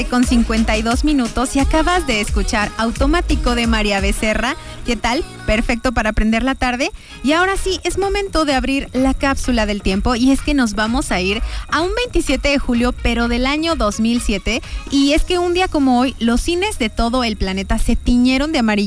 con 52 minutos y acabas de escuchar Automático de María Becerra. ¿Qué tal? Perfecto para aprender la tarde. Y ahora sí, es momento de abrir la cápsula del tiempo y es que nos vamos a ir a un 27 de julio, pero del año 2007. Y es que un día como hoy, los cines de todo el planeta se tiñeron de amarillo